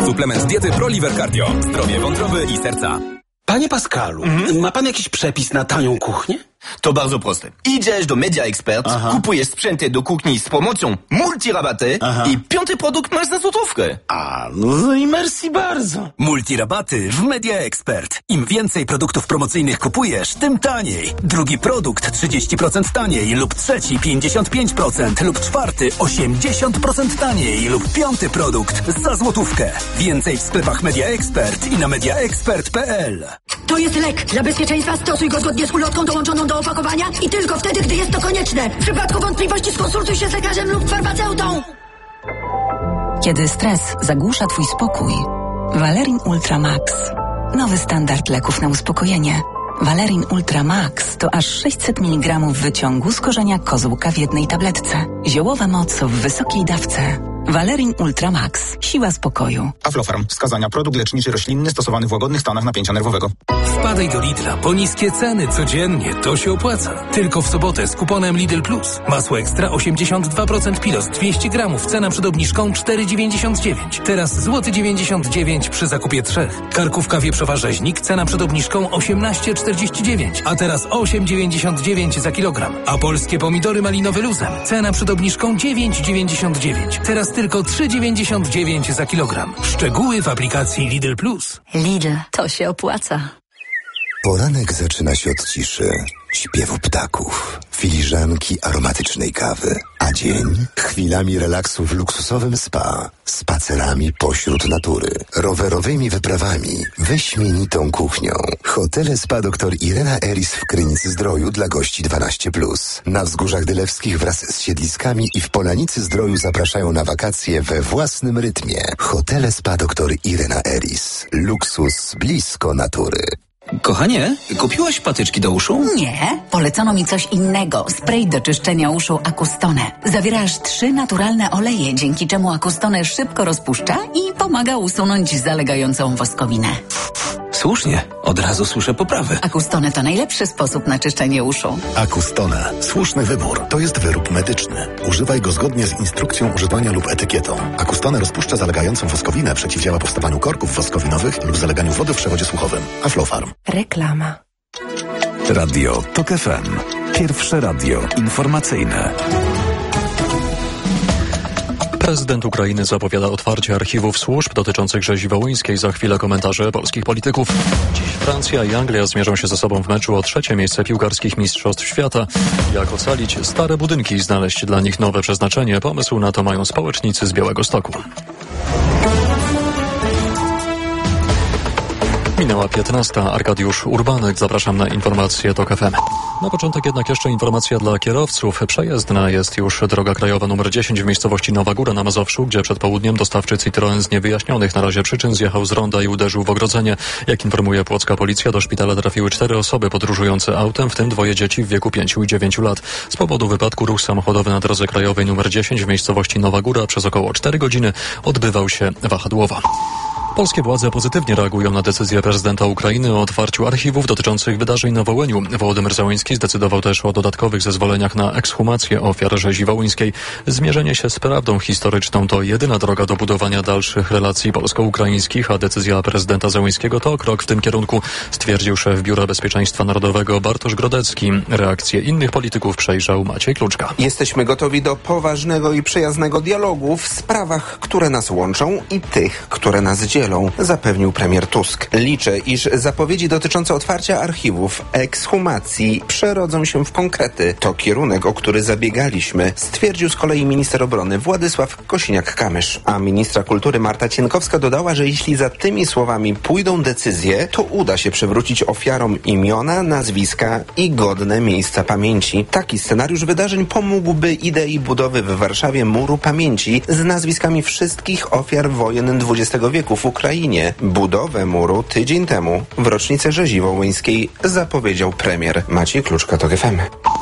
Suplement diety ProLiver Cardio. Zdrowie wątroby i serca. Panie Pascalu, ma pan jakiś przepis na tanią kuchnię? To bardzo proste. Idziesz do Media Expert, kupujesz sprzęty do kuchni z promocją multirabaty i 5. produkt masz za złotówkę. No i merci bardzo. Multirabaty w Media Expert. Im więcej produktów promocyjnych kupujesz, tym taniej. Drugi produkt 30% taniej lub trzeci 55% lub czwarty 80% taniej lub 5. produkt za złotówkę. Więcej w sklepach Media Expert i na mediaexpert.pl. To jest lek. Dla bezpieczeństwa stosuj go zgodnie z ulotką dołączoną do opakowania i tylko wtedy, gdy jest to konieczne. W przypadku wątpliwości skonsultuj się z lekarzem lub farmaceutą. Kiedy stres zagłusza twój spokój, Valerin Ultra Max. Nowy standard leków na uspokojenie. Valerin Ultra Max to aż 600 mg wyciągu z korzenia kozłka w jednej tabletce. Ziołowa moc w wysokiej dawce. Valerin Ultra Max. Siła spokoju. Aflofarm. Wskazania. Produkt leczniczy roślinny stosowany w łagodnych stanach napięcia nerwowego. Wpadaj do Lidla po niskie ceny codziennie. To się opłaca. Tylko w sobotę z kuponem Lidl Plus. Masło ekstra 82% Pilos 200 gramów. Cena przed obniżką 4,99. Teraz złoty 99 przy zakupie 3. Karkówka wieprzowa rzeźnik. Cena przed obniżką 18,49. A teraz 8,99 za kilogram. A polskie pomidory malinowe luzem. Cena przed obniżką 9,99. Teraz tylko 3,99 za kilogram. Szczegóły w aplikacji Lidl Plus. Lidl, to się opłaca. Poranek zaczyna się od ciszy, śpiewu ptaków, filiżanki aromatycznej kawy, a dzień chwilami relaksu w luksusowym spa, spacerami pośród natury, rowerowymi wyprawami, wyśmienitą kuchnią. Hotele Spa dr Irena Eris w Krynicy-Zdroju dla gości 12+. Na Wzgórzach Dylewskich wraz z siedliskami i w Polanicy-Zdroju zapraszają na wakacje we własnym rytmie. Hotele Spa dr Irena Eris. Luksus blisko natury. Kochanie, kupiłaś patyczki do uszu? Nie, polecono mi coś innego. Spray do czyszczenia uszu Acustone. Zawiera aż 3 naturalne oleje, dzięki czemu Acustone szybko rozpuszcza i pomaga usunąć zalegającą woskowinę. Słusznie, od razu słyszę poprawę. Acustone to najlepszy sposób na czyszczenie uszu. Acustone. Słuszny wybór. To jest wyrób medyczny. Używaj go zgodnie z instrukcją używania lub etykietą. Acustone rozpuszcza zalegającą woskowinę, przeciwdziała powstawaniu korków woskowinowych lub zaleganiu wody w przewodzie słuchowym. Aflofarm. Reklama. Radio TOK FM. Pierwsze radio informacyjne. Prezydent Ukrainy zapowiada otwarcie archiwów służb dotyczących rzezi wołyńskiej. Za chwilę komentarze polskich polityków. Dziś Francja i Anglia zmierzą się ze sobą w meczu o 3. miejsce piłkarskich mistrzostw świata. Jak ocalić stare budynki i znaleźć dla nich nowe przeznaczenie? Pomysł na to mają społecznicy z Białegostoku. Minęła 15. Arkadiusz Urbanek. Zapraszam na informacje TOK FM. Na początek jednak jeszcze informacja dla kierowców. Przejezdna jest już droga krajowa nr 10 w miejscowości Nowa Góra na Mazowszu, gdzie przed południem dostawczy Citroen z niewyjaśnionych na razie przyczyn zjechał z ronda i uderzył w ogrodzenie. Jak informuje płocka policja, do szpitala trafiły 4 osoby podróżujące autem, w tym 2 dzieci w wieku 5 i 9 lat. Z powodu wypadku ruch samochodowy na drodze krajowej nr 10 w miejscowości Nowa Góra przez około 4 godziny odbywał się wahadłowo. Polskie władze pozytywnie reagują na decyzję prezydenta Ukrainy o otwarciu archiwów dotyczących wydarzeń na Wołyniu. Wołodymyr Zełenski zdecydował też o dodatkowych zezwoleniach na ekshumację ofiar rzezi wołyńskiej. Zmierzenie się z prawdą historyczną to jedyna droga do budowania dalszych relacji polsko-ukraińskich, a decyzja prezydenta Zełenskiego to krok w tym kierunku, stwierdził szef Biura Bezpieczeństwa Narodowego Bartosz Grodecki. Reakcje innych polityków przejrzał Maciej Kluczka. Jesteśmy gotowi do poważnego i przyjaznego dialogu w sprawach, które nas łączą i tych, które nas dzielą, zapewnił premier Tusk. Liczę, iż zapowiedzi dotyczące otwarcia archiwów, ekshumacji przerodzą się w konkrety. To kierunek, o który zabiegaliśmy, stwierdził z kolei minister obrony Władysław Kosiniak-Kamysz. A ministra kultury Marta Cienkowska dodała, że jeśli za tymi słowami pójdą decyzje, to uda się przywrócić ofiarom imiona, nazwiska i godne miejsca pamięci. Taki scenariusz wydarzeń pomógłby idei budowy w Warszawie muru pamięci z nazwiskami wszystkich ofiar wojen XX wieku w Ukrainie. Budowę muru tydzień temu w rocznicę rzezi wołyńskiej zapowiedział premier. Maciej Kluczka, TOK FM.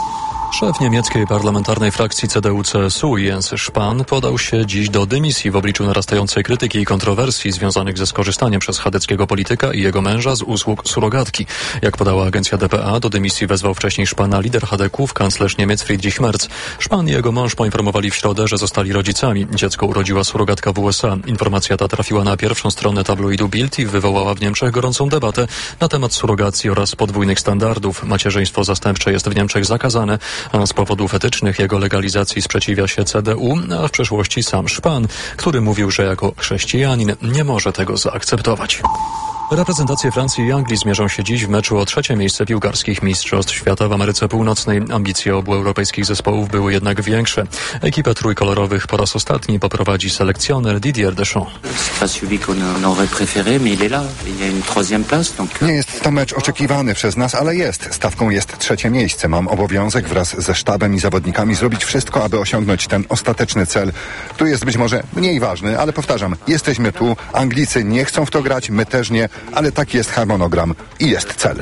Szef niemieckiej parlamentarnej frakcji CDU-CSU Jens Spahn podał się dziś do dymisji w obliczu narastającej krytyki i kontrowersji związanych ze skorzystaniem przez chadeckiego polityka i jego męża z usług surogatki. Jak podała agencja dpa, do dymisji wezwał wcześniej Spahna lider chadeków, kanclerz Niemiec Friedrich Merz. Spahn i jego mąż poinformowali w środę, że zostali rodzicami. Dziecko urodziła surogatka w USA. Informacja ta trafiła na pierwszą stronę tabloidu Bild i wywołała w Niemczech gorącą debatę na temat surogacji oraz podwójnych standardów. Macierzyństwo zastępcze jest w Niemczech zakazane, a z powodów etycznych jego legalizacji sprzeciwia się CDU, a w przeszłości sam Spahn, który mówił, że jako chrześcijanin nie może tego zaakceptować. Reprezentacje Francji i Anglii zmierzą się dziś w meczu o 3. miejsce piłkarskich Mistrzostw Świata w Ameryce Północnej. Ambicje obu europejskich zespołów były jednak większe. Ekipę trójkolorowych po raz ostatni poprowadzi selekcjoner Didier Deschamps. Nie jest to mecz oczekiwany przez nas, ale jest. Stawką jest 3. miejsce. Mam obowiązek wraz ze sztabem i zawodnikami zrobić wszystko, aby osiągnąć ten ostateczny cel, który jest być może mniej ważny, ale powtarzam, jesteśmy tu. Anglicy nie chcą w to grać, my też nie. Ale taki jest harmonogram i jest cel.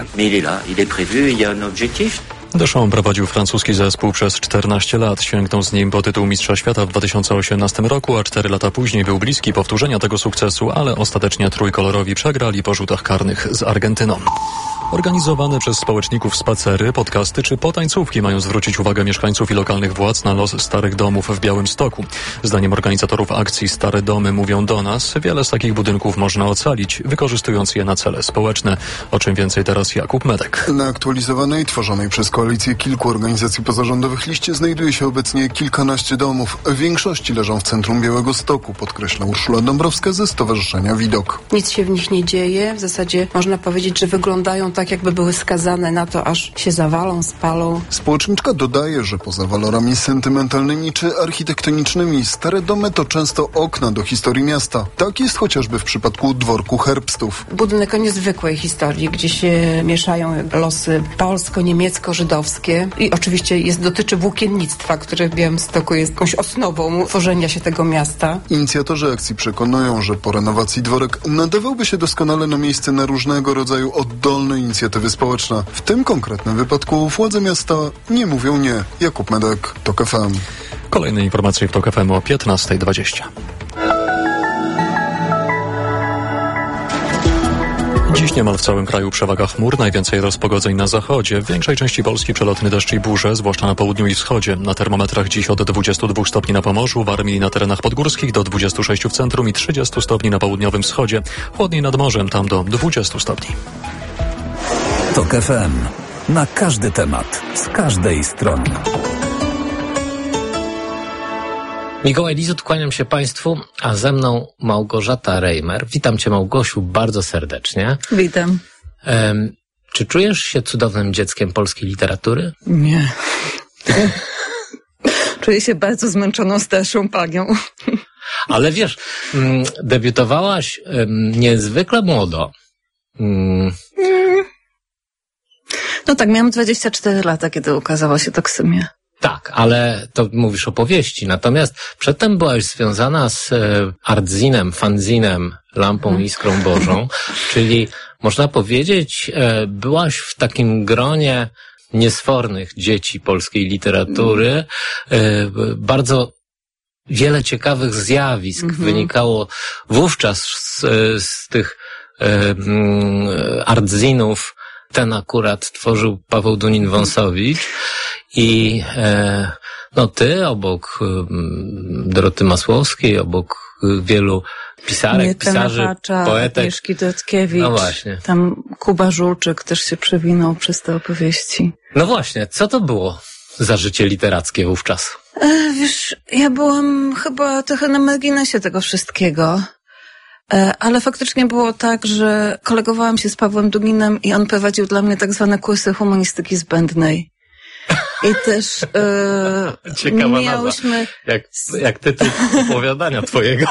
Deschamps prowadził francuski zespół przez 14 lat. Sięgnął z nim po tytuł Mistrza Świata w 2018 roku, a 4 lata później był bliski powtórzenia tego sukcesu, ale ostatecznie trójkolorowi przegrali po rzutach karnych z Argentyną. Organizowane przez społeczników spacery, podcasty czy potańcówki mają zwrócić uwagę mieszkańców i lokalnych władz na los starych domów w Białymstoku. Zdaniem organizatorów akcji Stare Domy mówią do nas, wiele z takich budynków można ocalić, wykorzystując je na cele społeczne. O czym więcej teraz Jakub Medek. Na aktualizowanej, tworzonej przez koalicję kilku organizacji pozarządowych liście znajduje się obecnie kilkanaście domów. W większości leżą w centrum Białegostoku, podkreśla Urszula Dąbrowska ze Stowarzyszenia Widok. Nic się w nich nie dzieje. W zasadzie można powiedzieć, że wyglądają tak, jakby były skazane na to, aż się zawalą, spalą. Społeczniczka dodaje, że poza walorami sentymentalnymi czy architektonicznymi, stare domy to często okna do historii miasta. Tak jest chociażby w przypadku dworku Herbstów. Budynek o niezwykłej historii, gdzie się mieszają losy polsko-niemiecko-żydowskie i oczywiście dotyczy włókiennictwa, które w Białymstoku jest jakąś osnową tworzenia się tego miasta. Inicjatorzy akcji przekonują, że po renowacji dworek nadawałby się doskonale na miejsce na różnego rodzaju oddolne inicjatywy społeczne. W tym konkretnym wypadku władze miasta nie mówią nie. Jakub Medek, TOK FM. Kolejne informacje w TOK FM o 15:20. Dziś niemal w całym kraju przewaga chmur, najwięcej rozpogodzeń na zachodzie. W większej części Polski przelotny deszcz i burze, zwłaszcza na południu i wschodzie. Na termometrach dziś od 22 stopni na Pomorzu, Warmii i na terenach podgórskich do 26 w centrum i 30 stopni na południowym wschodzie. Chłodniej nad morzem, tam do 20 stopni. TOK FM. Na każdy temat, z każdej strony. Mikołaj Lizut, kłaniam się Państwu, a ze mną Małgorzata Reimer. Witam Cię, Małgosiu, bardzo serdecznie. Witam. Czy czujesz się cudownym dzieckiem polskiej literatury? Nie. Czuję się bardzo zmęczoną starszą panią. Ale wiesz, debiutowałaś niezwykle młodo. No tak, miałam 24 lata, kiedy ukazała się Toksymia. Tak, ale to mówisz o powieści. Natomiast przedtem byłaś związana z artzinem, fanzinem, Lampą i Iskrą Bożą, czyli można powiedzieć, byłaś w takim gronie niesfornych dzieci polskiej literatury. Bardzo wiele ciekawych zjawisk wynikało wówczas z tych artzinów. Ten akurat tworzył Paweł Dunin-Wąsowicz i no ty obok Doroty Masłowskiej, obok wielu pisarek, pisarzy, Hacza, poetek. Agnieszki Dotkiewicz. No właśnie. Tam Kuba Żulczyk też się przewinął przez te opowieści. No właśnie, co to było za życie literackie wówczas? Wiesz, ja byłam chyba trochę na marginesie tego wszystkiego. Ale faktycznie było tak, że kolegowałam się z Pawłem Duginem i on prowadził dla mnie tak zwane kursy humanistyki zbędnej. I też ciekawa miałyśmy... nazwa. Jak tytuł opowiadania twojego.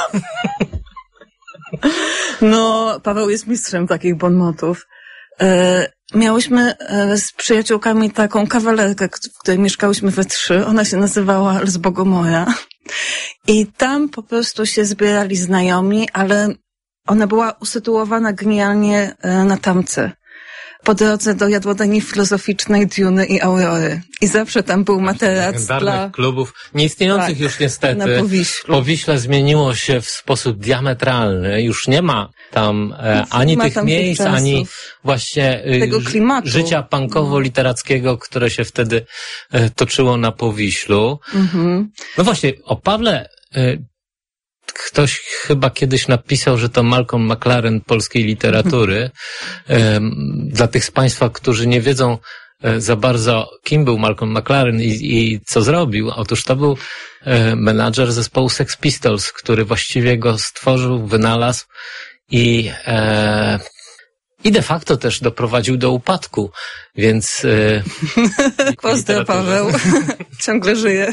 No, Paweł jest mistrzem takich bonmotów. Miałyśmy z przyjaciółkami taką kawalerkę, w której mieszkałyśmy we 3. Ona się nazywała Els Bogomora. I tam po prostu się zbierali znajomi, ale ona była usytuowana genialnie na tamce. drodze do jadłodajni filozoficznej, Duny i Aurory. I zawsze tam był materac dla... klubów, nieistniejących już niestety. Na Powiślu. Powiśle zmieniło się w sposób diametralny. Już nie ma tam ani tych miejsc, ani właśnie tego klimatu. Życia punkowo-literackiego, które się wtedy toczyło na Powiślu. No właśnie, o Pawle ktoś chyba kiedyś napisał, że to Malcolm McLaren polskiej literatury. Dla tych z Państwa, którzy nie wiedzą za bardzo, kim był Malcolm McLaren i co zrobił. Otóż to był menadżer zespołu Sex Pistols, który właściwie go stworzył, wynalazł i de facto też doprowadził do upadku, więc... Pozdro, Paweł. Ciągle żyje.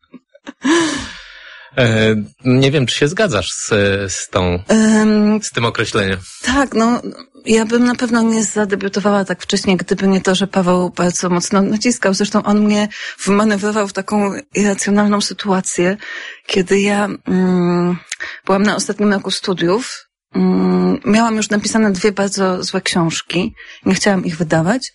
Nie wiem, czy się zgadzasz z tym określeniem. Tak, no, ja bym na pewno nie zadebiutowała tak wcześnie, gdyby nie to, że Paweł bardzo mocno naciskał. Zresztą on mnie wmanewrował w taką irracjonalną sytuację, kiedy ja byłam na ostatnim roku studiów. Miałam już napisane 2 bardzo złe książki. Nie chciałam ich wydawać.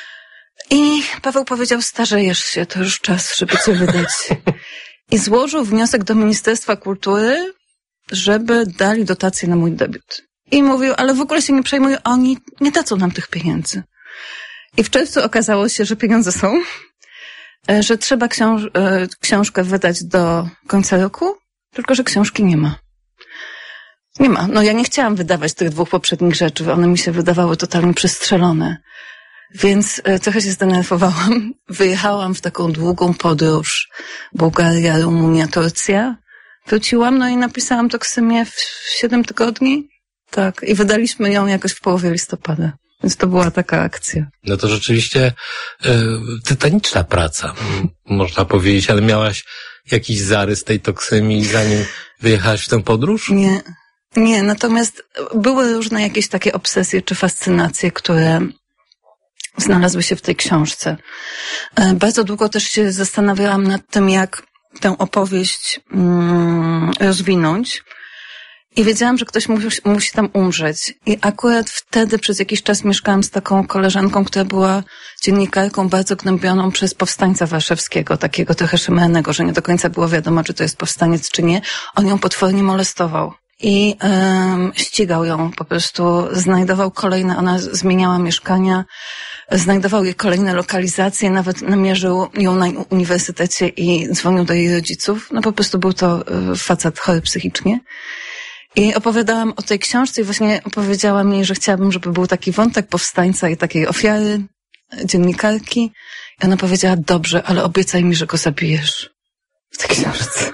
I Paweł powiedział, starzejesz się, to już czas, żeby cię wydać. I złożył wniosek do Ministerstwa Kultury, żeby dali dotację na mój debiut. I mówił, ale w ogóle się nie przejmuj, oni nie dadzą nam tych pieniędzy. I w czerwcu okazało się, że pieniądze są, że trzeba książkę wydać do końca roku, tylko że książki nie ma. Nie ma. No ja nie chciałam wydawać tych 2 poprzednich rzeczy, one mi się wydawały totalnie przestrzelone. Więc trochę się zdenerwowałam. Wyjechałam w taką długą podróż. Bułgaria, Rumunia, Turcja. Wróciłam, no i napisałam Toksymię w 7 tygodni. Tak. I wydaliśmy ją jakoś w połowie listopada. Więc to była taka akcja. No to rzeczywiście tytaniczna praca, można powiedzieć, ale miałaś jakiś zarys tej Toksymii, zanim wyjechałaś w tę podróż? Nie, natomiast były różne jakieś takie obsesje czy fascynacje, które znalazły się w tej książce. Bardzo długo też się zastanawiałam nad tym, jak tę opowieść rozwinąć. I wiedziałam, że ktoś musi tam umrzeć. I akurat wtedy przez jakiś czas mieszkałam z taką koleżanką, która była dziennikarką bardzo gnębioną przez powstańca warszawskiego, takiego trochę szemranego, że nie do końca było wiadomo, czy to jest powstaniec, czy nie. On ją potwornie molestował. I ścigał ją po prostu, znajdował kolejne, ona zmieniała mieszkania, znajdował jej kolejne lokalizacje, nawet namierzył ją na uniwersytecie i dzwonił do jej rodziców. No po prostu był to facet chory psychicznie. I opowiadałam o tej książce i właśnie opowiedziała mi, że chciałabym, żeby był taki wątek powstańca i takiej ofiary, dziennikarki. I ona powiedziała, dobrze, ale obiecaj mi, że go zabijesz w tej książce.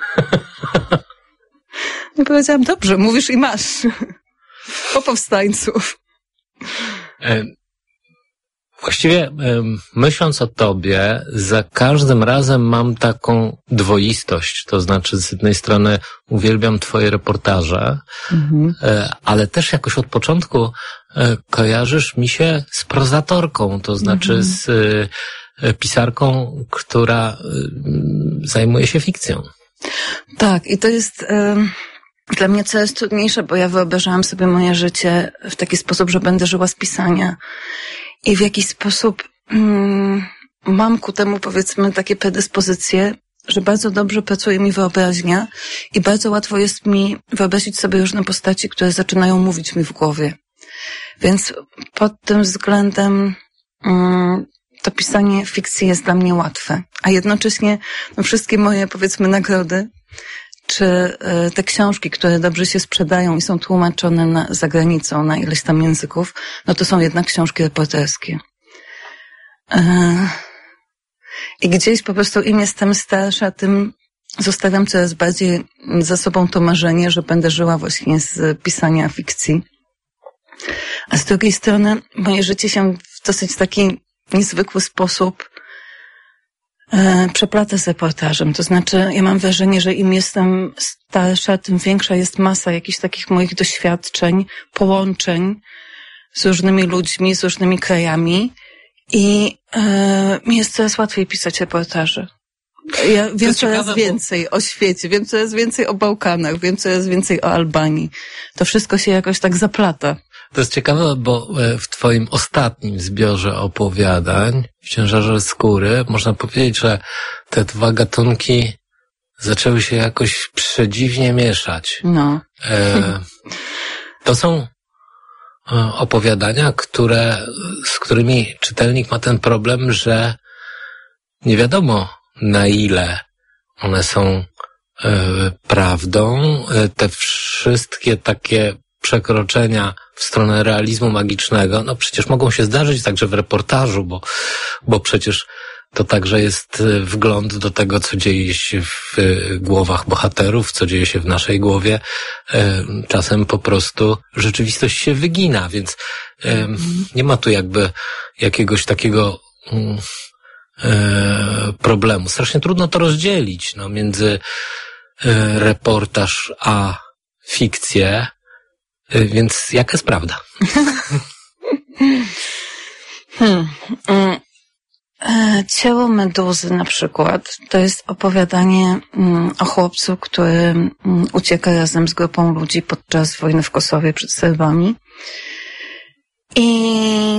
I powiedziałam, dobrze, mówisz i masz. Po powstańców. Właściwie myśląc o tobie, za każdym razem mam taką dwoistość. To znaczy z jednej strony uwielbiam twoje reportaże, ale też jakoś od początku kojarzysz mi się z prozatorką, to znaczy z pisarką, która zajmuje się fikcją. Tak, i to jest dla mnie coraz trudniejsze, bo ja wyobrażałam sobie moje życie w taki sposób, że będę żyła z pisania. I w jakiś sposób mam ku temu, powiedzmy, takie predyspozycje, że bardzo dobrze pracuje mi wyobraźnia i bardzo łatwo jest mi wyobrazić sobie różne postaci, które zaczynają mówić mi w głowie. Więc pod tym względem to pisanie fikcji jest dla mnie łatwe. A jednocześnie no, wszystkie moje, powiedzmy, nagrody czy te książki, które dobrze się sprzedają i są tłumaczone za granicą na ileś tam języków, no to są jednak książki reporterskie. I gdzieś po prostu im jestem starsza, tym zostawiam coraz bardziej za sobą to marzenie, że będę żyła właśnie z pisania fikcji. A z drugiej strony moje życie się w dosyć taki niezwykły sposób przeplata z reportażem. To znaczy, ja mam wrażenie, że im jestem starsza, tym większa jest masa jakichś takich moich doświadczeń, połączeń z różnymi ludźmi, z różnymi krajami i mi jest coraz łatwiej pisać reportaże. Ja wiem coraz więcej o świecie, wiem coraz więcej o Bałkanach, wiem coraz więcej o Albanii. To wszystko się jakoś tak zaplata. To jest ciekawe, bo w twoim ostatnim zbiorze opowiadań w Ciężarze skóry można powiedzieć, że te dwa gatunki zaczęły się jakoś przedziwnie mieszać. No. To są opowiadania, z którymi czytelnik ma ten problem, że nie wiadomo na ile one są prawdą. Te wszystkie takie przekroczenia w stronę realizmu magicznego, no przecież mogą się zdarzyć także w reportażu, bo przecież to także jest wgląd do tego, co dzieje się w głowach bohaterów, co dzieje się w naszej głowie. Czasem po prostu rzeczywistość się wygina, więc nie ma tu jakby jakiegoś takiego problemu. Strasznie trudno to rozdzielić między reportaż a fikcję, więc jaka jest prawda? Ciało Meduzy na przykład to jest opowiadanie o chłopcu, który ucieka razem z grupą ludzi podczas wojny w Kosowie przed Serbami. I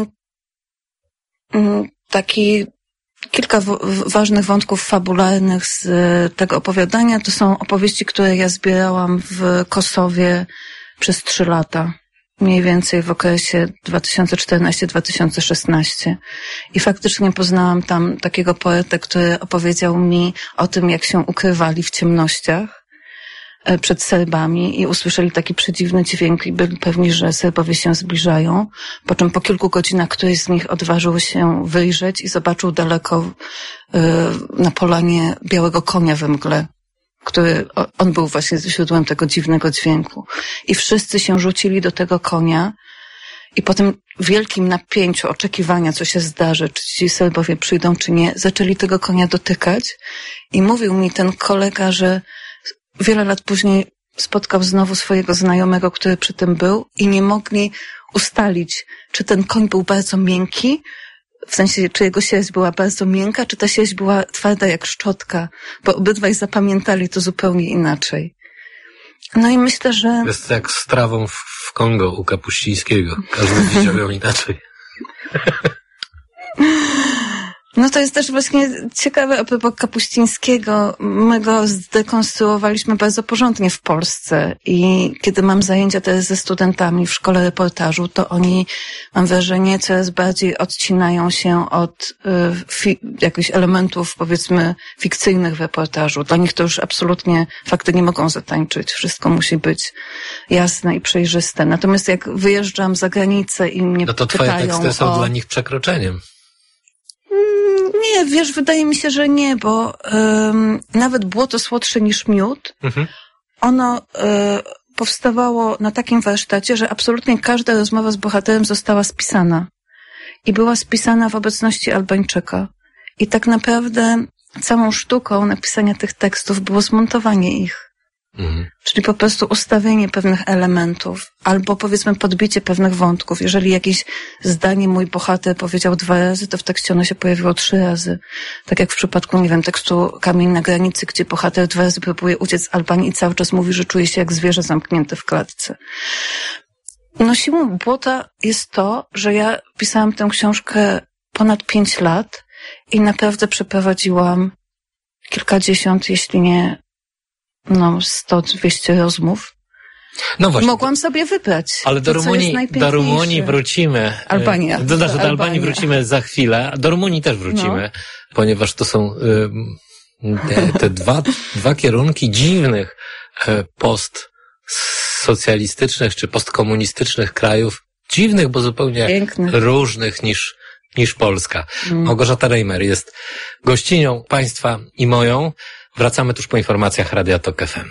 kilka ważnych wątków fabularnych z tego opowiadania to są opowieści, które ja zbierałam w Kosowie przez 3 lata. Mniej więcej w okresie 2014-2016. I faktycznie poznałam tam takiego poetę, który opowiedział mi o tym, jak się ukrywali w ciemnościach przed Serbami i usłyszeli taki przedziwny dźwięk i byli pewni, że Serbowie się zbliżają. Po czym po kilku godzinach któryś z nich odważył się wyjrzeć i zobaczył daleko na polanie białego konia we mgle, on był właśnie źródłem tego dziwnego dźwięku. I wszyscy się rzucili do tego konia i po tym wielkim napięciu oczekiwania, co się zdarzy, czy ci Serbowie przyjdą, czy nie, zaczęli tego konia dotykać i mówił mi ten kolega, że wiele lat później spotkał znowu swojego znajomego, który przy tym był i nie mogli ustalić, czy ten koń był bardzo miękki, w sensie, czy jego sierść była bardzo miękka, czy ta sierść była twarda jak szczotka, bo obydwaj zapamiętali to zupełnie inaczej. No i myślę, że... Jest jak z trawą w Kongo u Kapuścińskiego. Każdy widział ją inaczej. No to jest też właśnie ciekawe a propos Kapuścińskiego. My go zdekonstruowaliśmy bardzo porządnie w Polsce i kiedy mam zajęcia teraz ze studentami w szkole reportażu, to oni, mam wrażenie, coraz bardziej odcinają się od jakichś elementów, powiedzmy, fikcyjnych w reportażu. Dla nich to już absolutnie fakty nie mogą zatańczyć. Wszystko musi być jasne i przejrzyste. Natomiast jak wyjeżdżam za granicę i mnie pytają... No to twoje teksty są dla nich przekroczeniem. Nie, wiesz, wydaje mi się, że nie, bo nawet Błoto słodsze niż miód, ono powstawało na takim warsztacie, że absolutnie każda rozmowa z bohaterem została spisana. I była spisana w obecności Albańczyka. I tak naprawdę całą sztuką napisania tych tekstów było zmontowanie ich. Czyli po prostu ustawienie pewnych elementów, albo powiedzmy podbicie pewnych wątków. Jeżeli jakieś zdanie mój bohater powiedział 2 razy, to w tekście ono się pojawiło 3 razy. Tak jak w przypadku, nie wiem, tekstu Kamień na granicy, gdzie bohater 2 razy próbuje uciec z Albanii i cały czas mówi, że czuje się jak zwierzę zamknięte w klatce. No siłą Błota jest to, że ja pisałam tę książkę ponad 5 lat i naprawdę przeprowadziłam kilkadziesiąt, jeśli nie 100-200 rozmów. No właśnie. Mogłam sobie wybrać. Ale do Rumunii wrócimy. Albania. Do Albanii wrócimy za chwilę. Do Rumunii też wrócimy, ponieważ to są te dwa kierunki dziwnych postsocjalistycznych czy postkomunistycznych krajów. Dziwnych, bo zupełnie pięknych, różnych niż Polska. Małgorzata Reimer jest gościnią państwa i moją. Wracamy tuż po informacjach Radia Tok FM.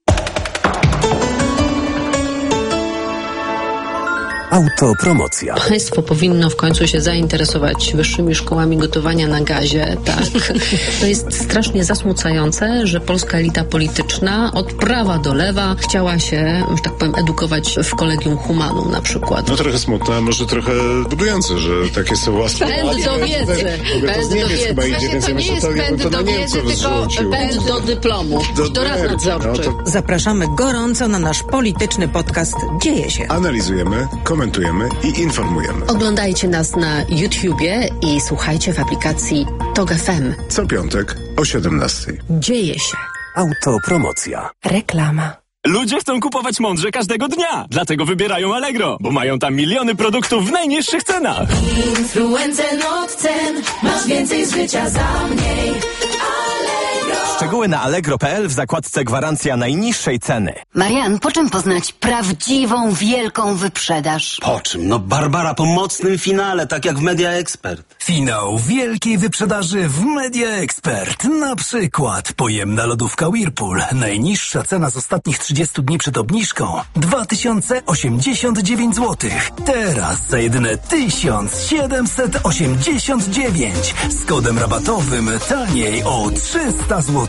Autopromocja. Państwo powinno w końcu się zainteresować wyższymi szkołami gotowania na gazie, tak. To jest strasznie zasmucające, że polska elita polityczna od prawa do lewa chciała się, że tak powiem, edukować w Collegium Humanum na przykład. No trochę smutne, a może trochę budujące, że takie są łaskie. Pęd do wiedzy. Pęd do wiedzy. To nie jest pęd do wiedzy, tylko pęd do dyplomu. Do rad nadzorczych. Zapraszamy gorąco na nasz polityczny podcast Dzieje się. Analizujemy, komentujemy komentujemy i informujemy. Oglądajcie nas na YouTubie i słuchajcie w aplikacji TOG FM. Co piątek o 17:00. Dzieje się. Autopromocja. Reklama. Ludzie chcą kupować mądrze każdego dnia, dlatego wybierają Allegro, bo mają tam miliony produktów w najniższych cenach. Influencer od cen, masz więcej z życia za mniej. Allegro. Szczegóły na allegro.pl w zakładce gwarancja najniższej ceny. Marian, po czym poznać prawdziwą, wielką wyprzedaż? Po czym? No Barbara po mocnym finale, tak jak w Media Expert. Finał wielkiej wyprzedaży w Media Expert. Na przykład pojemna lodówka Whirlpool. Najniższa cena z ostatnich 30 dni przed obniżką 2089 zł. Teraz za jedyne 1789. Z kodem rabatowym taniej o 300 zł.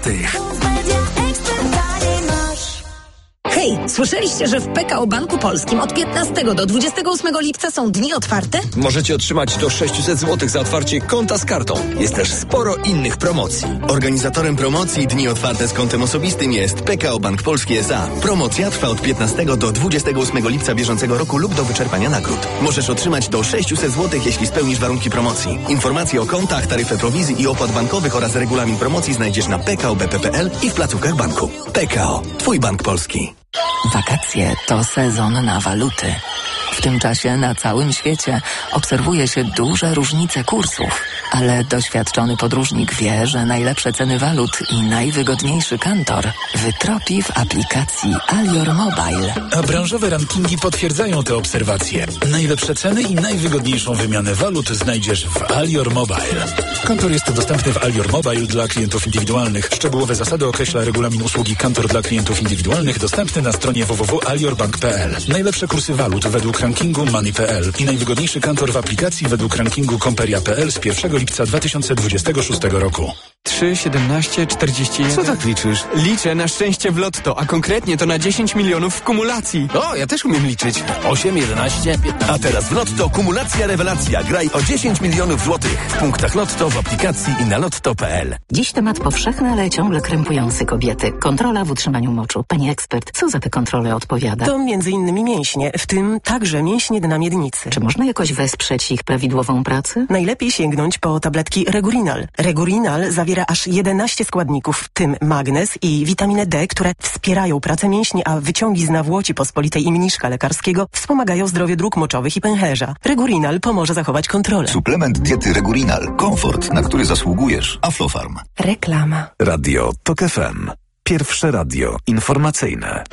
Hej, słyszeliście, że w PKO Banku Polskim od 15 do 28 lipca są dni otwarte? Możecie otrzymać do 600 zł za otwarcie konta z kartą. Jest też sporo innych promocji. Organizatorem promocji Dni Otwarte z kontem osobistym jest PKO Bank Polski S.A. Promocja trwa od 15 do 28 lipca bieżącego roku lub do wyczerpania nagród. Możesz otrzymać do 600 zł, jeśli spełnisz warunki promocji. Informacje o kontach, taryfę prowizji i opłat bankowych oraz regulamin promocji znajdziesz na pkobp.pl i w placówkach banku. PKO. Twój bank polski. Wakacje to sezon na waluty. W tym czasie na całym świecie obserwuje się duże różnice kursów, ale doświadczony podróżnik wie, że najlepsze ceny walut i najwygodniejszy kantor wytropi w aplikacji Alior Mobile. A branżowe rankingi potwierdzają te obserwacje. Najlepsze ceny i najwygodniejszą wymianę walut znajdziesz w Alior Mobile. Kantor jest dostępny w Alior Mobile dla klientów indywidualnych. Szczegółowe zasady określa regulamin usługi Kantor dla klientów indywidualnych dostępny na stronie www.aliorbank.pl. Najlepsze kursy walut według rankingu Money.pl i najwygodniejszy kantor w aplikacji według rankingu Komperia.pl z 1 lipca 2026 roku. 3, 17, 41... Co tak liczysz? Liczę na szczęście w lotto, a konkretnie to na 10 milionów w kumulacji. O, ja też umiem liczyć. 8, 11, 15... A teraz w Lotto kumulacja rewelacja. Graj o 10 milionów złotych. W punktach Lotto, w aplikacji i na lotto.pl. Dziś temat powszechny, ale ciągle krępujący kobiety. Kontrola w utrzymaniu moczu. Pani ekspert, co za te kontrole odpowiada? To m.in. mięśnie, w tym także mięśnie dna miednicy. Czy można jakoś wesprzeć ich prawidłową pracę? Najlepiej sięgnąć po tabletki Regurinal. Regurinal zawiera aż 11 składników, w tym magnez i witaminę D, które wspierają pracę mięśni, a wyciągi z nawłoci pospolitej i mniszka lekarskiego wspomagają zdrowie dróg moczowych i pęcherza. Regurinal pomoże zachować kontrolę. Suplement diety Regurinal. Komfort, na który zasługujesz. Aflofarm. Reklama. Radio TOG FM. Pierwsze radio informacyjne.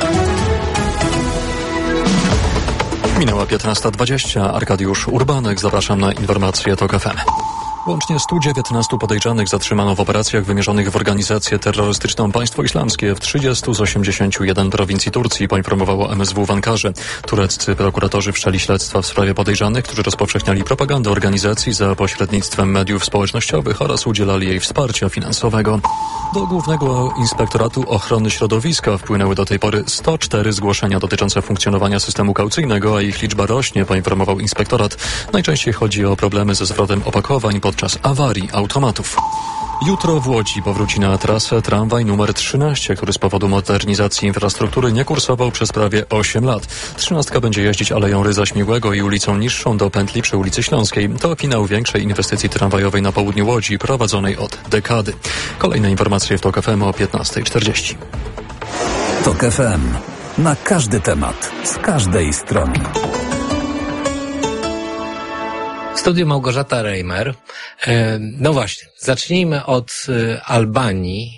Minęła 15:20. Arkadiusz Urbanek. Zapraszam na informacje TOG FM. Łącznie 119 podejrzanych zatrzymano w operacjach wymierzonych w organizację terrorystyczną Państwo Islamskie w 30 z 81 prowincji Turcji, poinformowało MSW w Ankarze. Tureccy prokuratorzy wszczęli śledztwa w sprawie podejrzanych, którzy rozpowszechniali propagandę organizacji za pośrednictwem mediów społecznościowych oraz udzielali jej wsparcia finansowego. Do Głównego Inspektoratu Ochrony Środowiska wpłynęły do tej pory 104 zgłoszenia dotyczące funkcjonowania systemu kaucyjnego, a ich liczba rośnie, poinformował inspektorat. Najczęściej chodzi o problemy ze zwrotem opakowań podczas awarii automatów. Jutro w Łodzi powróci na trasę tramwaj numer 13, który z powodu modernizacji infrastruktury nie kursował przez prawie 8 lat. 13 będzie jeździć Aleją Rydza Śmigłego i ulicą Niższą do pętli przy ulicy Śląskiej. To finał większej inwestycji tramwajowej na południu Łodzi, prowadzonej od dekady. Kolejne informacje w TOG FM o 15:40. TOG FM. Na każdy temat, z każdej strony. Studio Małgorzata Reimer. No właśnie, zacznijmy od Albanii.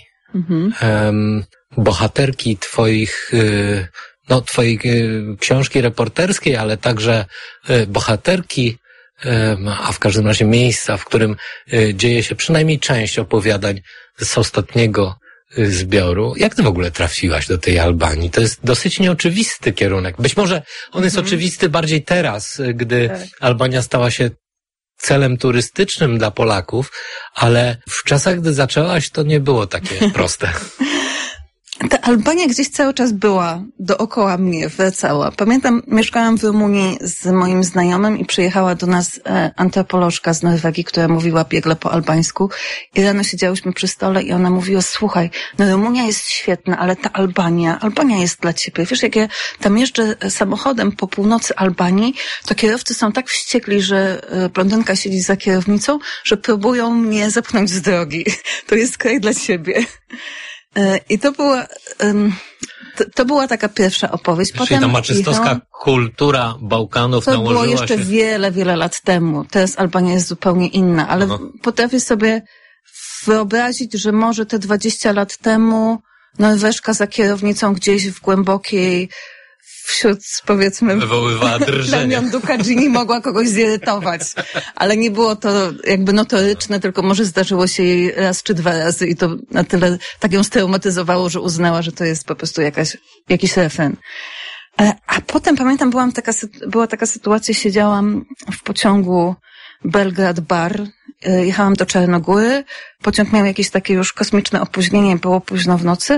Bohaterki twojej książki reporterskiej, ale także bohaterki, a w każdym razie miejsca, w którym dzieje się przynajmniej część opowiadań z ostatniego zbioru. Jak ty w ogóle trafiłaś do tej Albanii? To jest dosyć nieoczywisty kierunek. Być może on jest oczywisty bardziej teraz, gdy Albania stała się celem turystycznym dla Polaków, ale w czasach, gdy zaczęłaś, to nie było takie proste. ta Albania gdzieś cały czas była dookoła mnie, wracała. Pamiętam, mieszkałam w Rumunii z moim znajomym i przyjechała do nas antropolożka z Norwegii, która mówiła biegle po albańsku i rano siedziałyśmy przy stole i ona mówiła, słuchaj, no Rumunia jest świetna, ale ta Albania jest dla ciebie. Wiesz, jak ja tam jeżdżę samochodem po północy Albanii, to kierowcy są tak wściekli, że blondynka siedzi za kierownicą, że próbują mnie zepchnąć z drogi. To jest kraj dla ciebie. I to była taka pierwsza opowieść. Czyli ta maczystowska kultura Bałkanów nałożyła się... To było jeszcze wiele, wiele lat temu. Teraz Albania jest zupełnie inna, ale potrafię sobie wyobrazić, że może te 20 lat temu Norweżka za kierownicą gdzieś w głębokiej, wśród, powiedzmy, wywoływała drżenie. Plemion Dukadzini mogła kogoś zirytować. Ale nie było to jakby notoryczne, tylko może zdarzyło się jej raz czy 2 razy i to na tyle tak ją straumatyzowało, że uznała, że to jest po prostu jakiś refren. A potem pamiętam, była taka sytuacja, siedziałam w pociągu Belgrad-Bar, jechałam do Czarnogóry, pociąg miał jakieś takie już kosmiczne opóźnienie, było późno w nocy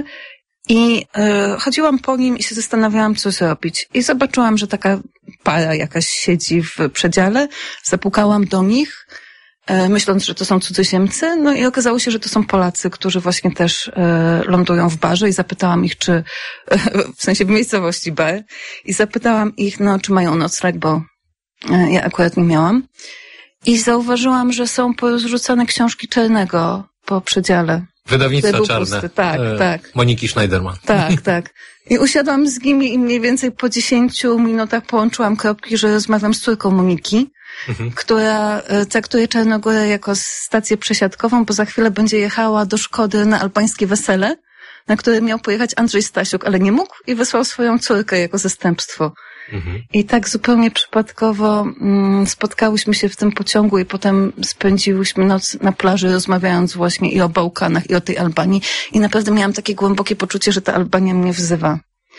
i chodziłam po nim i się zastanawiałam, co zrobić. I zobaczyłam, że taka para jakaś siedzi w przedziale, zapukałam do nich, myśląc, że to są cudzoziemcy, no i okazało się, że to są Polacy, którzy właśnie też lądują w barze i zapytałam ich, czy, w sensie w miejscowości bar, i zapytałam ich, no, czy mają nocleg, bo ja akurat nie miałam. I zauważyłam, że są porozrzucane książki Czarnego po przedziale. Wydawnictwa czarne. Pusty. Tak. Moniki Schneiderman. Tak. I usiadłam z nimi i mniej więcej po 10 minutach połączyłam kropki, że rozmawiam z córką Moniki, która traktuje Czarnogórę jako stację przesiadkową, bo za chwilę będzie jechała do Szkody na albańskie wesele, na które miał pojechać Andrzej Stasiuk, ale nie mógł i wysłał swoją córkę jako zastępstwo. I tak zupełnie przypadkowo spotkałyśmy się w tym pociągu i potem spędziłyśmy noc na plaży, rozmawiając właśnie i o Bałkanach, i o tej Albanii. I naprawdę miałam takie głębokie poczucie, że ta Albania mnie wzywa.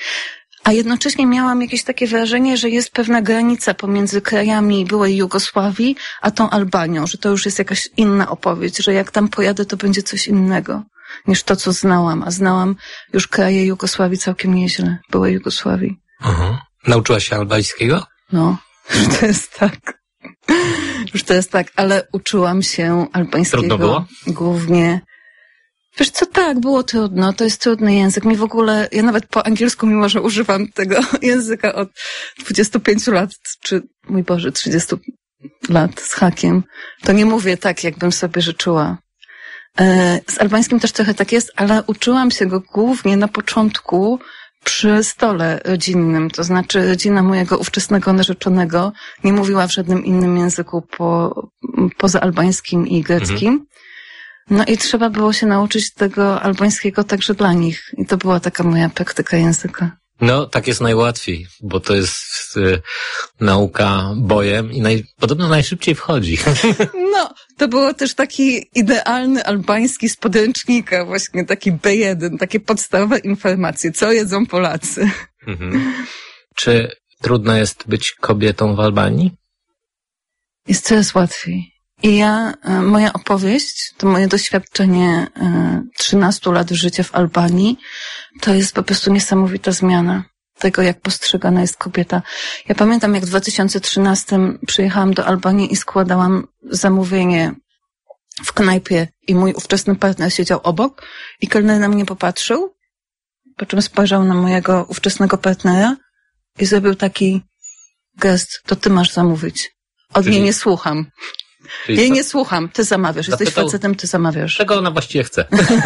A jednocześnie miałam jakieś takie wrażenie, że jest pewna granica pomiędzy krajami byłej Jugosławii a tą Albanią, że to już jest jakaś inna opowieść, że jak tam pojadę, to będzie coś innego niż to, co znałam. A znałam już kraje Jugosławii całkiem nieźle, byłej Jugosławii. Nauczyłaś się albańskiego? No, już to jest tak, ale uczyłam się albańskiego. Trudno było? Głównie. Wiesz co, tak, było trudno, to jest trudny język. Mi w ogóle, ja nawet po angielsku, mimo że używam tego języka od 25 lat, czy, mój Boże, 30 lat z hakiem, to nie mówię tak, jakbym sobie życzyła. Z albańskim też trochę tak jest, ale uczyłam się go głównie na początku przy stole rodzinnym, to znaczy rodzina mojego ówczesnego narzeczonego nie mówiła w żadnym innym języku poza albańskim i greckim. No i trzeba było się nauczyć tego albańskiego także dla nich. I to była taka moja praktyka języka. No, tak jest najłatwiej, bo to jest nauka bojem i podobno najszybciej wchodzi. No, to było też taki idealny albański z podręcznika, właśnie taki B1, takie podstawowe informacje, co jedzą Polacy. Czy trudno jest być kobietą w Albanii? Jest coraz łatwiej. I moja opowieść, to moje doświadczenie 13 lat życia w Albanii, to jest po prostu niesamowita zmiana tego, jak postrzegana jest kobieta. Ja pamiętam, jak w 2013 przyjechałam do Albanii i składałam zamówienie w knajpie i mój ówczesny partner siedział obok i kelner na mnie popatrzył, po czym spojrzał na mojego ówczesnego partnera i zrobił taki gest, to ty masz zamówić. Od niej nie słucham. Jej nie słucham, ty zamawiasz. Jesteś facetem, ty zamawiasz. Czego ona właściwie chce?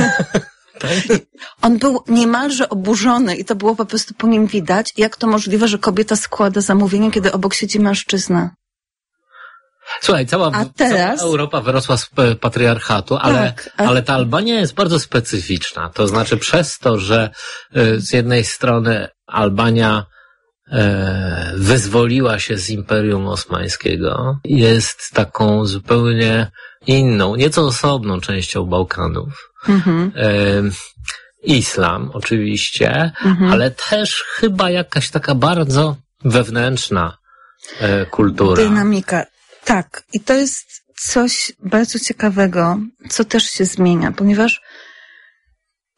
On był niemalże oburzony i to było po prostu po nim widać, jak to możliwe, że kobieta składa zamówienie, kiedy obok siedzi mężczyzna. Słuchaj, cała Europa wyrosła z patriarchatu, ale ta Albania jest bardzo specyficzna. To znaczy przez to, że z jednej strony Albania wyzwoliła się z Imperium Osmańskiego, jest taką zupełnie inną, nieco osobną częścią Bałkanów. Islam oczywiście, ale też chyba jakaś taka bardzo wewnętrzna kultura. Dynamika. Tak. I to jest coś bardzo ciekawego, co też się zmienia, ponieważ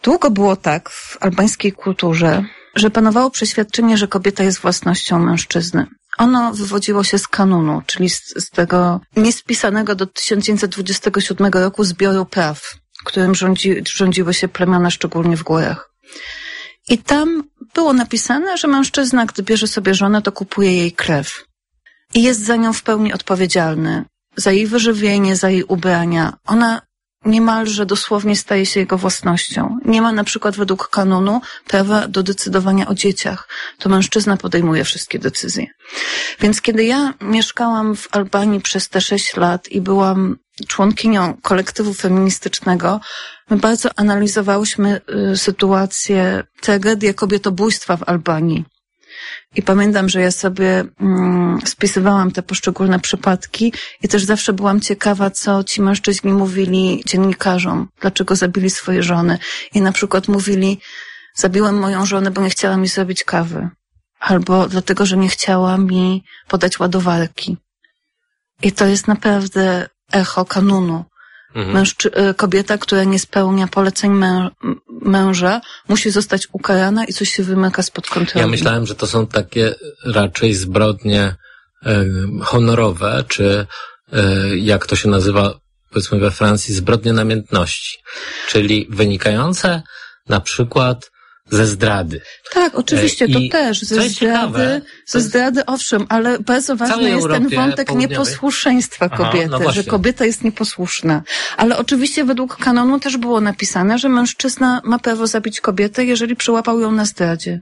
Długo było tak w albańskiej kulturze, że panowało przeświadczenie, że kobieta jest własnością mężczyzny. Ono wywodziło się z kanunu, czyli z tego niespisanego do 1927 roku zbioru praw, którym rządziły się plemiona, szczególnie w górach. I tam było napisane, że mężczyzna, gdy bierze sobie żonę, to kupuje jej krew. I jest za nią w pełni odpowiedzialny. Za jej wyżywienie, za jej ubrania. Ona niemalże dosłownie staje się jego własnością. Nie ma na przykład według kanonu prawa do decydowania o dzieciach. To mężczyzna podejmuje wszystkie decyzje. Więc kiedy ja mieszkałam w Albanii przez te 6 lat i byłam członkinią kolektywu feministycznego, my bardzo analizowałyśmy sytuację, tragedię kobietobójstwa w Albanii. I pamiętam, że ja sobie spisywałam te poszczególne przypadki i też zawsze byłam ciekawa, co ci mężczyźni mówili dziennikarzom, dlaczego zabili swoje żony. I na przykład mówili, zabiłem moją żonę, bo nie chciała mi zrobić kawy. Albo dlatego, że nie chciała mi podać ładowarki. I to jest naprawdę echo kanunu. Kobieta, która nie spełnia poleceń męża, musi zostać ukarana i coś się wymyka spod kontroli. Ja myślałem, że to są takie raczej zbrodnie honorowe, czy jak to się nazywa, powiedzmy we Francji, zbrodnie namiętności, czyli wynikające na przykład ze zdrady. Tak, oczywiście, to też. Ze zdrady, owszem, ale bardzo ważny jest ten wątek nieposłuszeństwa kobiety, że kobieta jest nieposłuszna. Ale oczywiście według kanonu też było napisane, że mężczyzna ma prawo zabić kobietę, jeżeli przyłapał ją na zdradzie.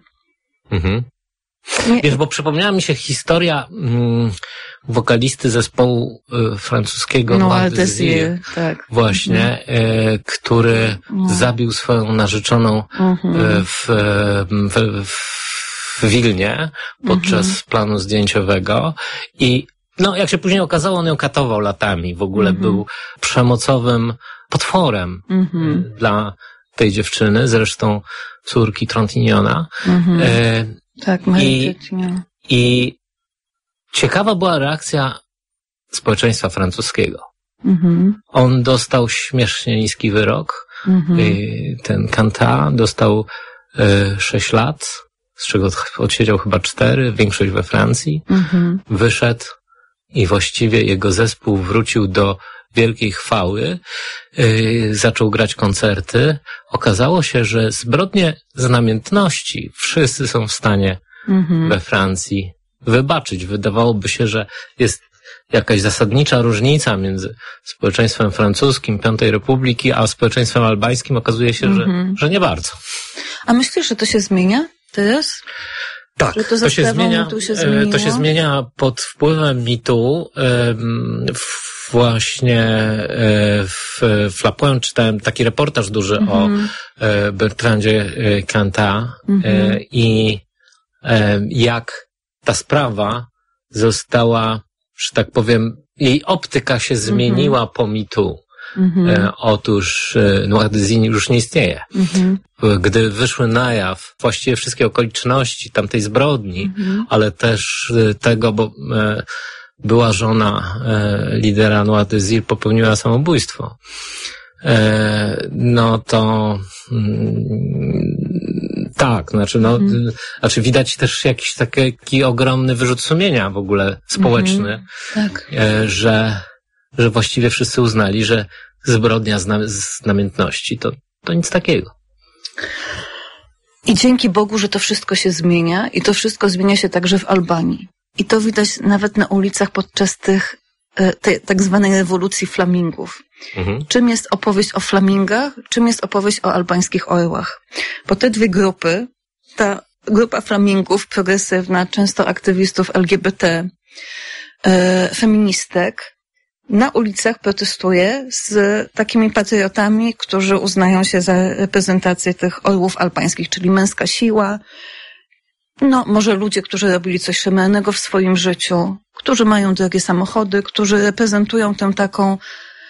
Wiesz, bo przypomniała mi się historia wokalisty zespołu francuskiego Noir Désir, tak. Właśnie, który zabił swoją narzeczoną w Wilnie podczas planu zdjęciowego i jak się później okazało, on ją katował latami. W ogóle był przemocowym potworem dla tej dziewczyny, zresztą córki Trontignona. Tak, I ciekawa była reakcja społeczeństwa francuskiego. On dostał śmiesznie niski wyrok. Ten Kanta dostał 6 lat, z czego odsiedział chyba 4, większość we Francji. Wyszedł i właściwie jego zespół wrócił do wielkiej chwały, zaczął grać koncerty. Okazało się, że zbrodnie z namiętności wszyscy są w stanie we Francji wybaczyć. Wydawałoby się, że jest jakaś zasadnicza różnica między społeczeństwem francuskim, Piątej Republiki, a społeczeństwem albańskim. Okazuje się, że nie bardzo. A myślisz, że to się zmienia teraz? Tak, to się zmienia pod wpływem mitu. Właśnie w La Pointe czytałem taki reportaż duży o Bertrandzie Cantat i jak ta sprawa została, że tak powiem, jej optyka się zmieniła po mitu. Otóż Noir Désir już nie istnieje. Gdy wyszły na jaw właściwie wszystkie okoliczności tamtej zbrodni, ale też tego, bo była żona lidera Noir Désir, popełniła samobójstwo. Tak, znaczy widać też jakiś taki ogromny wyrzut sumienia w ogóle społeczny, że właściwie wszyscy uznali, że zbrodnia z namiętności to nic takiego. I dzięki Bogu, że to wszystko się zmienia i to wszystko zmienia się także w Albanii. I to widać nawet na ulicach podczas tej tak zwanej rewolucji flamingów. Czym jest opowieść o flamingach, czym jest opowieść o albańskich orłach? Bo te dwie grupy, ta grupa flamingów progresywna, często aktywistów LGBT, feministek, na ulicach protestuje z takimi patriotami, którzy uznają się za reprezentację tych orłów albańskich, czyli męska siła, może ludzie, którzy robili coś szemelnego w swoim życiu, którzy mają drogie samochody, którzy reprezentują tę taką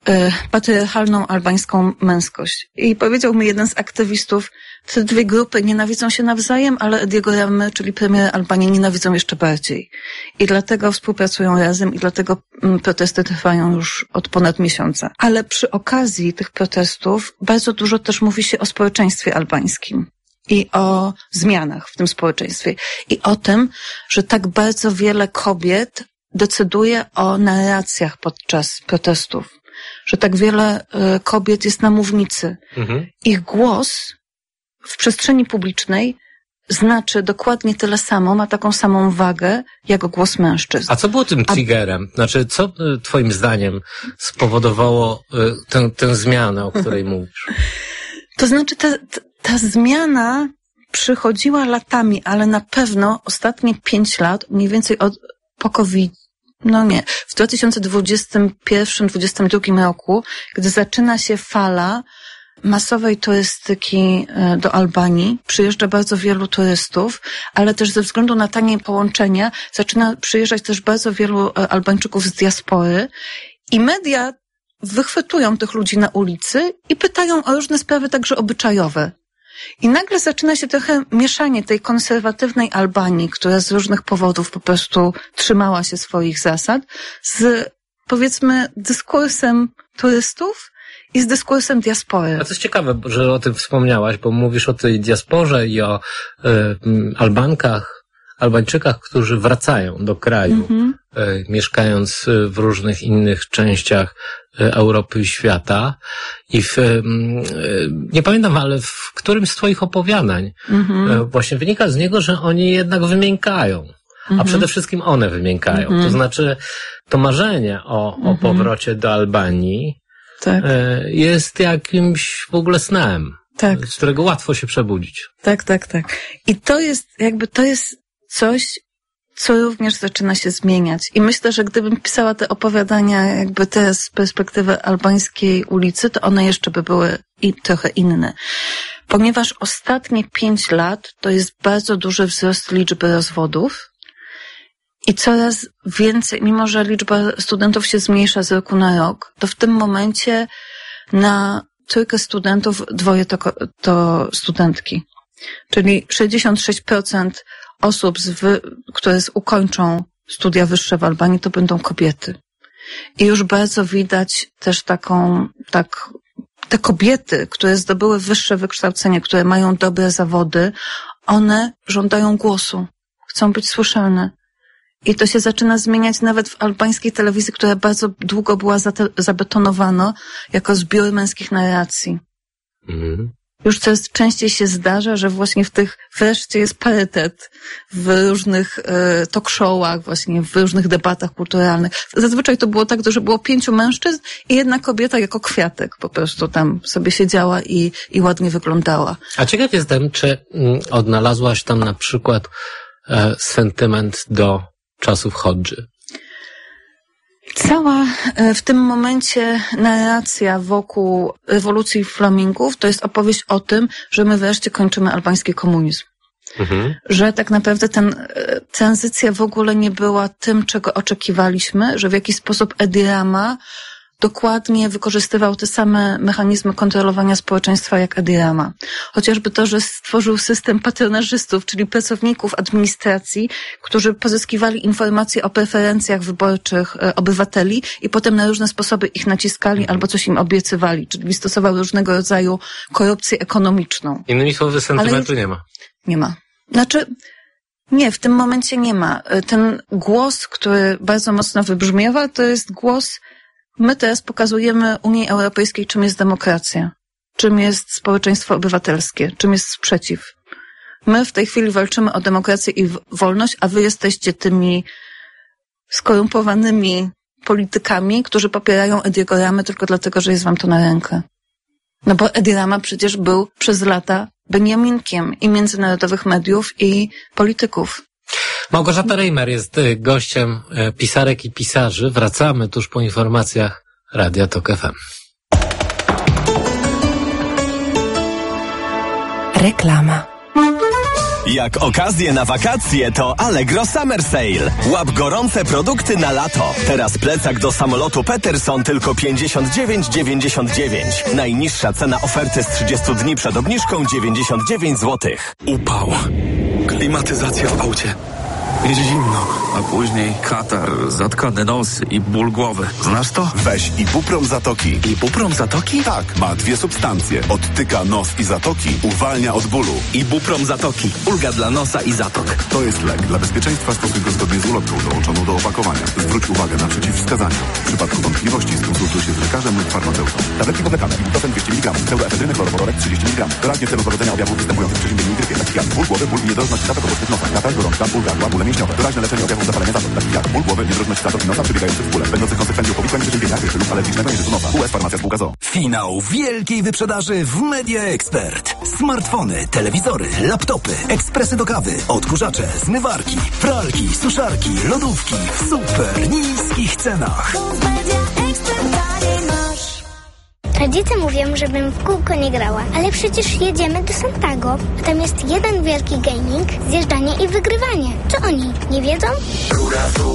patriarchalną albańską męskość. I powiedział mi jeden z aktywistów, te dwie grupy nienawidzą się nawzajem, ale Ediego Ramy, czyli premiera Albanii, nienawidzą jeszcze bardziej. I dlatego współpracują razem i dlatego protesty trwają już od ponad miesiąca. Ale przy okazji tych protestów bardzo dużo też mówi się o społeczeństwie albańskim i o zmianach w tym społeczeństwie. I o tym, że tak bardzo wiele kobiet decyduje o narracjach podczas protestów. Że tak wiele kobiet jest na mównicy. Ich głos w przestrzeni publicznej znaczy dokładnie tyle samo, ma taką samą wagę, jak głos mężczyzn. A co było tym triggerem? Znaczy, co twoim zdaniem spowodowało tę zmianę, o której mówisz? To znaczy, ta zmiana przychodziła latami, ale na pewno ostatnie 5 lat, mniej więcej po COVID, w 2021-2022 roku, gdy zaczyna się fala masowej turystyki do Albanii, przyjeżdża bardzo wielu turystów, ale też ze względu na tanie połączenia zaczyna przyjeżdżać też bardzo wielu Albańczyków z diaspory i media wychwytują tych ludzi na ulicy i pytają o różne sprawy, także obyczajowe. I nagle zaczyna się trochę mieszanie tej konserwatywnej Albanii, która z różnych powodów po prostu trzymała się swoich zasad, z, powiedzmy, dyskursem turystów i z dyskursem diaspory. A to jest ciekawe, że o tym wspomniałaś, bo mówisz o tej diasporze i o Albańczykach, którzy wracają do kraju, mieszkając w różnych innych częściach Europy i świata. I nie pamiętam, ale w którymś z twoich opowiadań właśnie wynika z niego, że oni jednak wymiękają. A przede wszystkim one wymiękają. To znaczy, to marzenie o powrocie do Albanii jest jakimś w ogóle snem, z którego łatwo się przebudzić. Tak. I to jest coś, co również zaczyna się zmieniać. I myślę, że gdybym pisała te opowiadania jakby teraz z perspektywy albańskiej ulicy, to one jeszcze by były trochę inne. Ponieważ ostatnie 5 lat to jest bardzo duży wzrost liczby rozwodów i coraz więcej, mimo że liczba studentów się zmniejsza z roku na rok, to w tym momencie na 3 studentów 2 to studentki. Czyli 66% osób, które ukończą studia wyższe w Albanii, to będą kobiety. I już bardzo widać też te kobiety, które zdobyły wyższe wykształcenie, które mają dobre zawody, one żądają głosu, chcą być słyszalne. I to się zaczyna zmieniać nawet w albańskiej telewizji, która bardzo długo była zabetonowana jako zbiór męskich narracji. Już coraz częściej się zdarza, że właśnie wreszcie jest parytet w różnych talk showach, właśnie w różnych debatach kulturalnych. Zazwyczaj to było tak, że było 5 mężczyzn i 1 kobieta jako kwiatek po prostu tam sobie siedziała i ładnie wyglądała. A ciekaw jestem, czy odnalazłaś tam na przykład sentyment do czasów Hodży? Cała w tym momencie narracja wokół rewolucji flamingów to jest opowieść o tym, że my wreszcie kończymy albański komunizm. Że tak naprawdę tranzycja w ogóle nie była tym, czego oczekiwaliśmy, że w jakiś sposób Edi Rama dokładnie wykorzystywał te same mechanizmy kontrolowania społeczeństwa jak Edi Rama. Chociażby to, że stworzył system patronażystów, czyli pracowników administracji, którzy pozyskiwali informacje o preferencjach wyborczych obywateli i potem na różne sposoby ich naciskali albo coś im obiecywali, czyli stosował różnego rodzaju korupcję ekonomiczną. Innymi słowy, sentymentu nie ma. Nie ma. Nie, w tym momencie nie ma. Ten głos, który bardzo mocno wybrzmiewa, to jest głos. My teraz pokazujemy Unii Europejskiej, czym jest demokracja, czym jest społeczeństwo obywatelskie, czym jest sprzeciw. My w tej chwili walczymy o demokrację i wolność, a wy jesteście tymi skorumpowanymi politykami, którzy popierają Ediego Ramę tylko dlatego, że jest wam to na rękę. No bo Edi Rama przecież był przez lata Beniaminkiem i międzynarodowych mediów i polityków. Małgorzata Reimer jest gościem pisarek i pisarzy. Wracamy tuż po informacjach Radia Tok FM. Reklama. Jak okazję na wakacje, to Allegro Summer Sale. Łap gorące produkty na lato. Teraz plecak do samolotu Peterson tylko 59,99. Najniższa cena oferty z 30 dni przed obniżką 99 zł. Upał. Klimatyzacja w aucie. Jest zimno, a później katar, zatkany nos i ból głowy. Znasz to? Weź Ibuprom Zatoki. Ibuprom Zatoki? Tak, ma 2 substancje. Odtyka nos i zatoki, uwalnia od bólu. Ibuprom Zatoki. Ulga dla nosa i zatok. To jest lek. Dla bezpieczeństwa stosuj go zgodnie z ulotką dołączoną do opakowania. Zwróć uwagę na przeciwwskazania. W przypadku wątpliwości skonsultuj się z lekarzem lub farmaceutą. Tabletki powlekane. Ibuprofen 200 mg. Pseudoefedryny chlorowodorek 30 mg. Doraźnie w celu powodzenia objawów występujących w przeziębieniu i grypie. Takich jak ból głowy, ból i niedrożność zatok obecnych nosa. Katar, gorączka, ból gardła, bóle mięśniowe. Doraźne leczenie objawów zapalenia zatok. Takich jak ból głowy, niedrożność zatok i nosa przebiegających w bóle. Będących konsekwencją powikłań przeziębienia, grypy lub alergicznego nieżytu nosa. US Farmacja Spółka ZOO. Finał wielkiej wyprzedaży w Media Expert. Smartfony, telewizory, laptopy, ekspresy do kawy, odkurzacze, zmywarki, pralki, suszarki, lodówki w super niskich cenach. Rodzice mówią, żebym w kółko nie grała, ale przecież jedziemy do Santago, a tam jest jeden wielki gaming, zjeżdżanie i wygrywanie. Czy oni nie wiedzą?